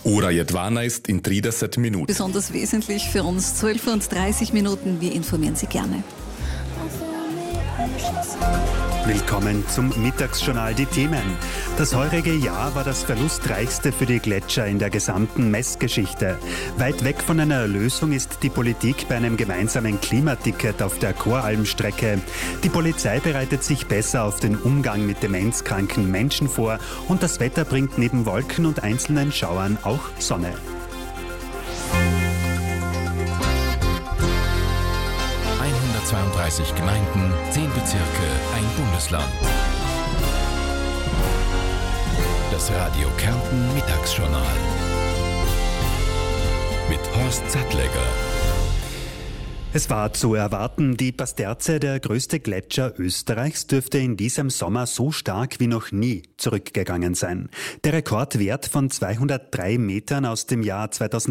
Ura Jedwana ist in 30 Minuten. Besonders wesentlich für uns 12:30 Minuten. Wir informieren Sie gerne. Willkommen zum Mittagsjournal. Die Themen. Das heurige Jahr war das verlustreichste für die Gletscher in der gesamten Messgeschichte. Weit weg von einer Lösung ist die Politik bei einem gemeinsamen Klimaticket auf der Koralmstrecke. Die Polizei bereitet sich besser auf den Umgang mit demenzkranken Menschen vor und das Wetter bringt neben Wolken und einzelnen Schauern auch Sonne. Gemeinden, 10 Bezirke, ein Bundesland. Das Radio Kärnten Mittagsjournal mit Horst Sattlegger. Es war zu erwarten, die Pasterze, der größte Gletscher Österreichs, dürfte in diesem Sommer so stark wie noch nie zurückgegangen sein. Der Rekordwert von 203 Metern aus dem Jahr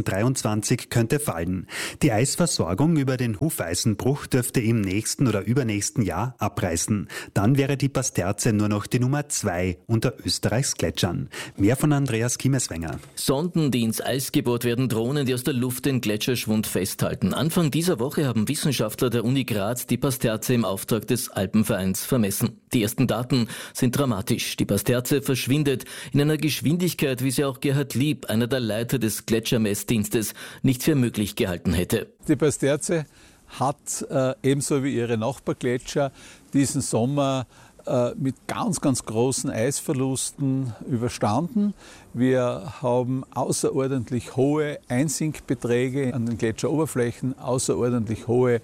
2023 könnte fallen. Die Eisversorgung über den Hufeisenbruch dürfte im nächsten oder übernächsten Jahr abreißen. Dann wäre die Pasterze nur noch die Nummer 2 unter Österreichs Gletschern. Mehr von Andreas Kiemeswenger. Sonden, die ins Eis gebohrt werden, Drohnen, die aus der Luft den Gletscherschwund festhalten. Anfang dieser Woche haben Wissenschaftler der Uni Graz die Pasterze im Auftrag des Alpenvereins vermessen. Die ersten Daten sind dramatisch. Die Pasterze verschwindet in einer Geschwindigkeit, wie sie auch Gerhard Lieb, einer der Leiter des Gletschermessdienstes, nicht für möglich gehalten hätte. Die Pasterze hat ebenso wie ihre Nachbargletscher diesen Sommer mit ganz großen Eisverlusten überstanden. Wir haben außerordentlich hohe Einsinkbeträge an den Gletscheroberflächen, außerordentlich hohe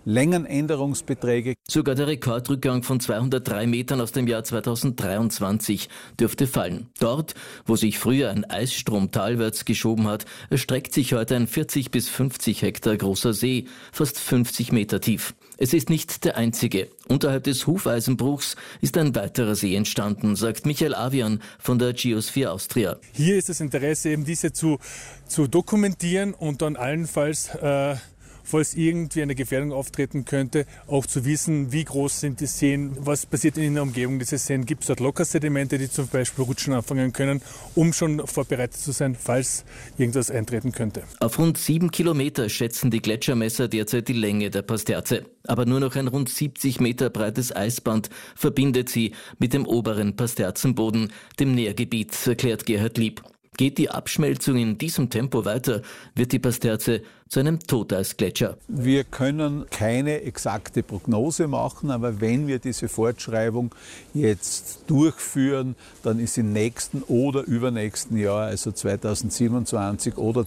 Längenänderungsbeträge. Sogar der Rekordrückgang von 203 Metern aus dem Jahr 2023 dürfte fallen. Dort, wo sich früher ein Eisstrom talwärts geschoben hat, erstreckt sich heute ein 40 bis 50 Hektar großer See, fast 50 Meter tief. Es ist nicht der einzige. Unterhalb des Hufeisenbruchs ist ein weiterer See entstanden, sagt Michael Avian von der Geosphere Austria. Hier ist das Interesse, eben diese zu dokumentieren und dann allenfalls, falls irgendwie eine Gefährdung auftreten könnte, auch zu wissen, wie groß sind die Seen, was passiert in der Umgebung dieses Seen, gibt es dort Lockersedimente, die zum Beispiel rutschen anfangen können, um schon vorbereitet zu sein, falls irgendwas eintreten könnte. Auf rund 7 Kilometer schätzen die Gletschermesser derzeit die Länge der Pasterze. Aber nur noch ein rund 70 Meter breites Eisband verbindet sie mit dem oberen Pasterzenboden, dem Nährgebiet, erklärt Gerhard Lieb. Geht die Abschmelzung in diesem Tempo weiter, wird die Pasterze zu einem Toteisgletscher. Wir können keine exakte Prognose machen, aber wenn wir diese Fortschreibung jetzt durchführen, dann ist im nächsten oder übernächsten Jahr, also 2027 oder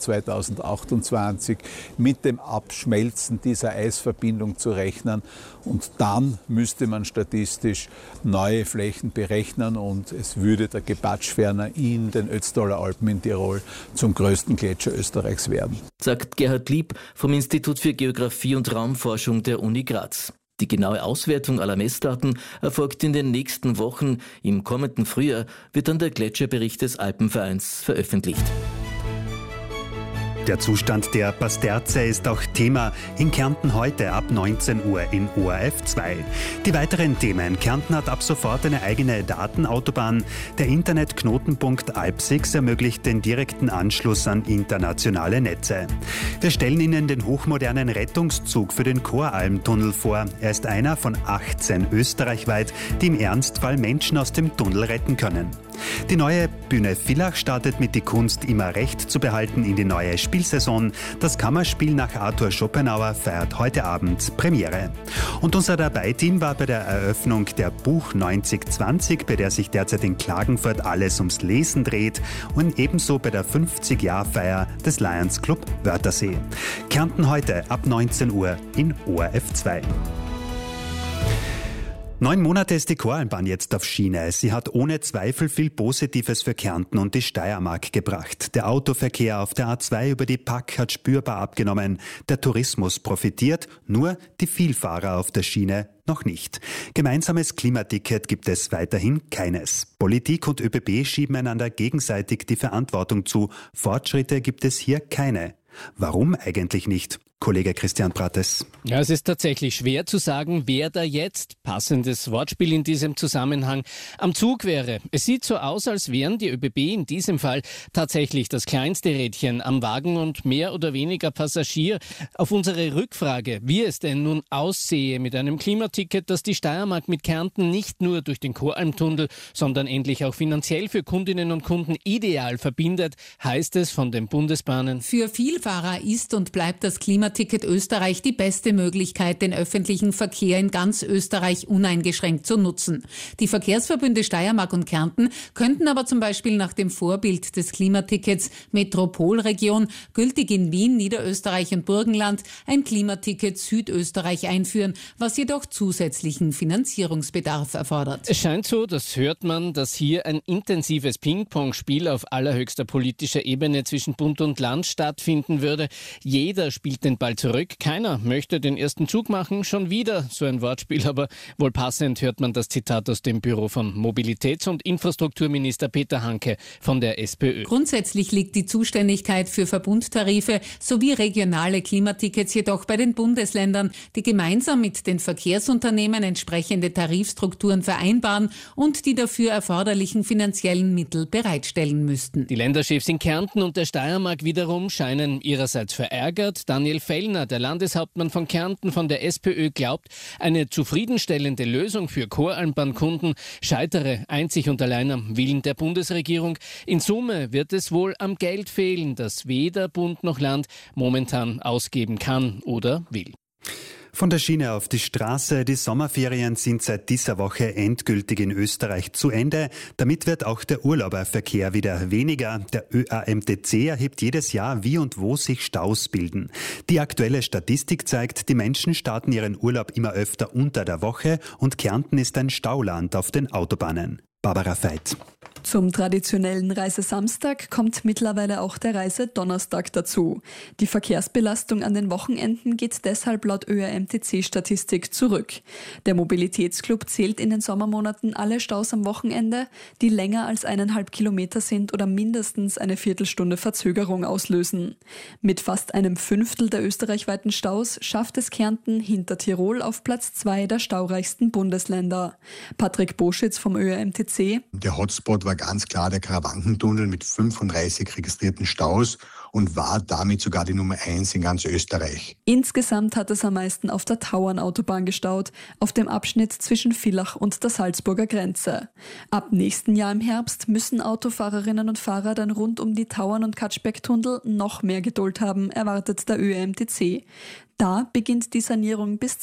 2028, mit dem Abschmelzen dieser Eisverbindung zu rechnen. Und dann müsste man statistisch neue Flächen berechnen und es würde der Gepatschferner in den Ötztaler Alpen in Tirol zum größten Gletscher Österreichs werden. Sagt Gerhard Lieb vom Institut für Geographie und Raumforschung der Uni Graz. Die genaue Auswertung aller Messdaten erfolgt in den nächsten Wochen. Im kommenden Frühjahr wird dann der Gletscherbericht des Alpenvereins veröffentlicht. Der Zustand der Pasterze ist auch Thema in Kärnten heute ab 19 Uhr in ORF 2. Die weiteren Themen. Kärnten hat ab sofort eine eigene Datenautobahn. Der Internetknotenpunkt Alpsix ermöglicht den direkten Anschluss an internationale Netze. Wir stellen Ihnen den hochmodernen Rettungszug für den Koralmtunnel vor. Er ist einer von 18 österreichweit, die im Ernstfall Menschen aus dem Tunnel retten können. Die neue Bühne Villach startet mit Die Kunst immer recht zu behalten in die neue Spielsaison. Das Kammerspiel nach Arthur Schopenhauer feiert heute Abend Premiere. Und unser Dabei-Team war bei der Eröffnung der Buch 9020, bei der sich derzeit in Klagenfurt alles ums Lesen dreht, und ebenso bei der 50-Jahr-Feier des Lions Club Wörthersee. Kärnten heute ab 19 Uhr in ORF 2. 9 Monate ist die Koralmbahn jetzt auf Schiene. Sie hat ohne Zweifel viel Positives für Kärnten und die Steiermark gebracht. Der Autoverkehr auf der A2 über die Pack hat spürbar abgenommen. Der Tourismus profitiert, nur die Vielfahrer auf der Schiene noch nicht. Gemeinsames Klimaticket gibt es weiterhin keines. Politik und ÖBB schieben einander gegenseitig die Verantwortung zu. Fortschritte gibt es hier keine. Warum eigentlich nicht? Kollege Christian Prates. Ja, es ist tatsächlich schwer zu sagen, wer da jetzt, passendes Wortspiel in diesem Zusammenhang, am Zug wäre. Es sieht so aus, als wären die ÖBB in diesem Fall tatsächlich das kleinste Rädchen am Wagen und mehr oder weniger Passagier. Auf unsere Rückfrage, wie es denn nun aussehe mit einem Klimaticket, das die Steiermark mit Kärnten nicht nur durch den Koralmtunnel, sondern endlich auch finanziell für Kundinnen und Kunden ideal verbindet, heißt es von den Bundesbahnen: Für Vielfahrer ist und bleibt das Klimaticket Österreich die beste Möglichkeit, den öffentlichen Verkehr in ganz Österreich uneingeschränkt zu nutzen. Die Verkehrsverbünde Steiermark und Kärnten könnten aber zum Beispiel nach dem Vorbild des Klimatickets Metropolregion, gültig in Wien, Niederösterreich und Burgenland, ein Klimaticket Südösterreich einführen, was jedoch zusätzlichen Finanzierungsbedarf erfordert. Es scheint so, das hört man, dass hier ein intensives Ping-Pong-Spiel auf allerhöchster politischer Ebene zwischen Bund und Land stattfinden würde. Jeder spielt den Ball zurück. Keiner möchte den ersten Zug machen. Schon wieder so ein Wortspiel, aber wohl passend hört man das Zitat aus dem Büro von Mobilitäts- und Infrastrukturminister Peter Hanke von der SPÖ. Grundsätzlich liegt die Zuständigkeit für Verbundtarife sowie regionale Klimatickets jedoch bei den Bundesländern, die gemeinsam mit den Verkehrsunternehmen entsprechende Tarifstrukturen vereinbaren und die dafür erforderlichen finanziellen Mittel bereitstellen müssten. Die Länderchefs in Kärnten und der Steiermark wiederum scheinen ihrerseits verärgert. Daniel Fellner, der Landeshauptmann von Kärnten von der SPÖ, glaubt, eine zufriedenstellende Lösung für Koralmbahnkunden scheitere einzig und allein am Willen der Bundesregierung. In Summe wird es wohl am Geld fehlen, das weder Bund noch Land momentan ausgeben kann oder will. Von der Schiene auf die Straße. Die Sommerferien sind seit dieser Woche endgültig in Österreich zu Ende. Damit wird auch der Urlauberverkehr wieder weniger. Der ÖAMTC erhebt jedes Jahr, wie und wo sich Staus bilden. Die aktuelle Statistik zeigt, die Menschen starten ihren Urlaub immer öfter unter der Woche und Kärnten ist ein Stauland auf den Autobahnen. Barbara Veit. Zum traditionellen Reisesamstag kommt mittlerweile auch der Reisedonnerstag dazu. Die Verkehrsbelastung an den Wochenenden geht deshalb laut ÖAMTC-Statistik zurück. Der Mobilitätsclub zählt in den Sommermonaten alle Staus am Wochenende, die länger als 1,5 Kilometer sind oder mindestens eine Viertelstunde Verzögerung auslösen. Mit fast einem Fünftel der österreichweiten Staus schafft es Kärnten hinter Tirol auf Platz 2 der staureichsten Bundesländer. Patrick Boschitz vom ÖAMTC. Der Hotspot war ganz klar der Karawankentunnel mit 35 registrierten Staus und war damit sogar die Nummer 1 in ganz Österreich. Insgesamt hat es am meisten auf der Tauernautobahn gestaut, auf dem Abschnitt zwischen Villach und der Salzburger Grenze. Ab nächsten Jahr im Herbst müssen Autofahrerinnen und Fahrer dann rund um die Tauern- und Katschbeck-Tunnel noch mehr Geduld haben, erwartet der ÖAMTC. Da beginnt die Sanierung bis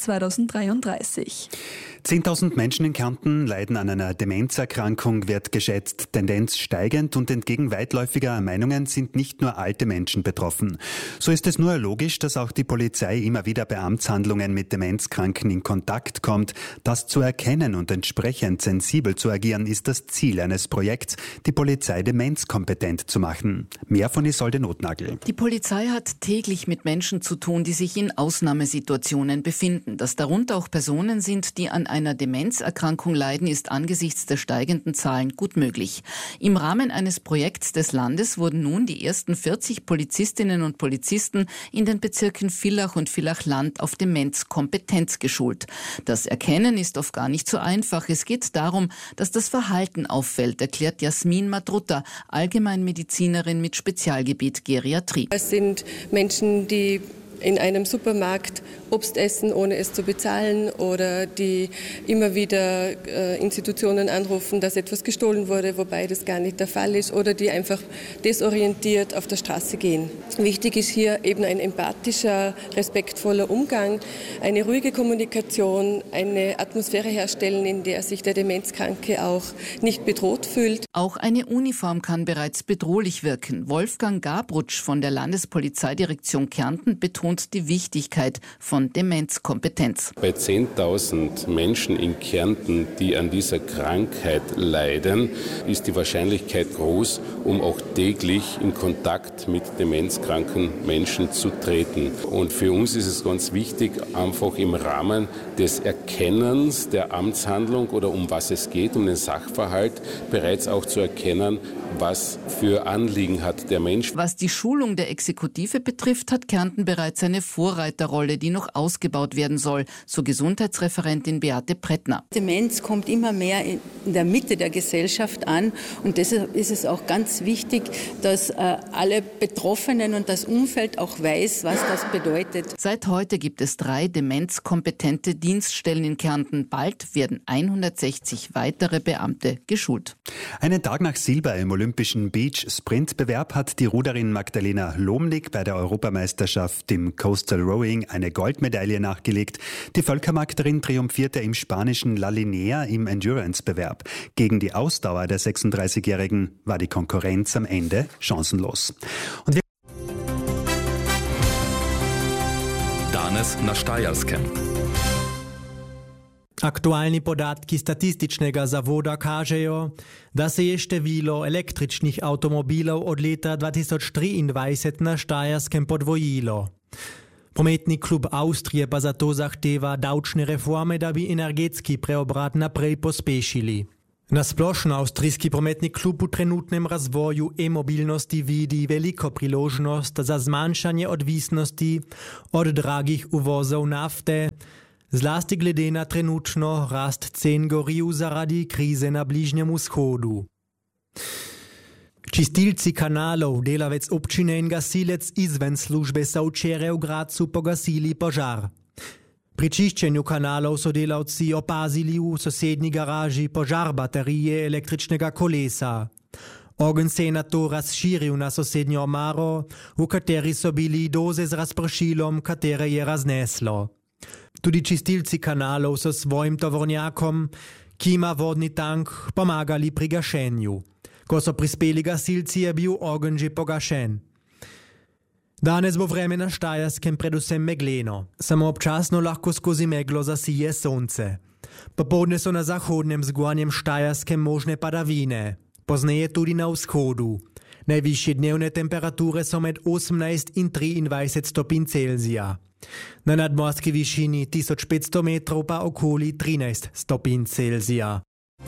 2033. 10.000 Menschen in Kärnten leiden an einer Demenzerkrankung, wird geschätzt. Tendenz steigend und entgegen weitläufiger Meinungen sind nicht nur alte Menschen betroffen. So ist es nur logisch, dass auch die Polizei immer wieder bei Amtshandlungen mit Demenzkranken in Kontakt kommt. Das zu erkennen und entsprechend sensibel zu agieren, ist das Ziel eines Projekts, die Polizei demenzkompetent zu machen. Mehr von Isolde Notnagel. Die Polizei hat täglich mit Menschen zu tun, die sich in Ausnahmesituationen befinden. Dass darunter auch Personen sind, die an einer Demenzerkrankung leiden, ist angesichts der steigenden Zahlen gut möglich. Im Rahmen eines Projekts des Landes wurden nun die ersten 40 Polizistinnen und Polizisten in den Bezirken Villach und Villach-Land auf Demenzkompetenz geschult. Das Erkennen ist oft gar nicht so einfach. Es geht darum, dass das Verhalten auffällt, erklärt Jasmin Madrutta, Allgemeinmedizinerin mit Spezialgebiet Geriatrie. Es sind Menschen, die in einem Supermarkt Obst essen, ohne es zu bezahlen, oder die immer wieder Institutionen anrufen, dass etwas gestohlen wurde, wobei das gar nicht der Fall ist, oder die einfach desorientiert auf der Straße gehen. Wichtig ist hier eben ein empathischer, respektvoller Umgang, eine ruhige Kommunikation, eine Atmosphäre herstellen, in der sich der Demenzkranke auch nicht bedroht fühlt. Auch eine Uniform kann bereits bedrohlich wirken. Wolfgang Gabrutsch von der Landespolizeidirektion Kärnten betont die Wichtigkeit von Demenzkompetenz. Bei 10.000 Menschen in Kärnten, die an dieser Krankheit leiden, ist die Wahrscheinlichkeit groß, um auch täglich in Kontakt mit demenzkranken Menschen zu treten. Und für uns ist es ganz wichtig, einfach im Rahmen des Erkennens der Amtshandlung oder um was es geht, um den Sachverhalt, bereits auch zu erkennen, was für Anliegen hat der Mensch. Was die Schulung der Exekutive betrifft, hat Kärnten bereits eine Vorreiterrolle, die noch ausgebaut werden soll, so Gesundheitsreferentin Beate Prettner. Demenz kommt immer mehr in der Mitte der Gesellschaft an und deshalb ist es auch ganz wichtig, dass alle Betroffenen und das Umfeld auch weiß, was das bedeutet. Seit heute gibt es 3 demenzkompetente Dienststellen in Kärnten. Bald werden 160 weitere Beamte geschult. Einen Tag nach Silber im Olympischen Beach-Sprintbewerb hat die Ruderin Magdalena Lomnik bei der Europameisterschaft im Coastal Rowing eine Goldmedaille nachgelegt. Die Völkermagderin triumphierte im spanischen La Linea im Endurance-Bewerb. Gegen die Ausdauer der 36-Jährigen war die Konkurrenz am Ende chancenlos. Und Danes na Štajerskem. Aktualni podatki statističnega zavoda kažejo, da se je število električnih avtomobilov od leta 2023 na Štajerskem podvojilo. Prometni klub Avstrije pa zato zahteva davčne reforme, da bi energetski preobrat naprej pospešili. Na splošno avstrijski prometni klub v trenutnem razvoju e-mobilnosti vidi veliko priložnost za zmanjšanje odvisnosti od dragih uvozov nafte, zlasti glede na trenutno rast cen goriv zaradi krize na Bližnjem vzhodu. Čistilci kanalov, delavec občine in gasilec izven službe so včeraj v Gradcu pogasili požar. Pri čiščenju kanalov so delavci opazili v sosednji garaži požar baterije električnega kolesa. Ogenj se je nato razširil na sosednjo omaro, v kateri so bili doze z razpršilom, katere je razneslo. Tudi čistilci kanalov so svojim tovornjakom, ki ima vodni tank, pomagali pri gašenju. Ko so prispeli gasilci, je bil ogenj že pogašen. Danes bo vreme na Štajerskem predvsem megleno, samo občasno lahko skozi meglo zasije sonce. Popoldne so na zahodnem z Gornjem Štajerskem možne padavine, pozneje tudi na vzhodu. Najvišje dnevne temperature so med 18 in 23 stopinj Celzija. Na nadmorski višini 1500 metrov pa okoli 13 stopinj Celzija.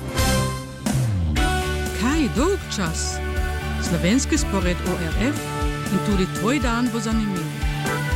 Kaj dolg čas? Slovenski spored ORF in tudi tvoj dan bo zanimiv.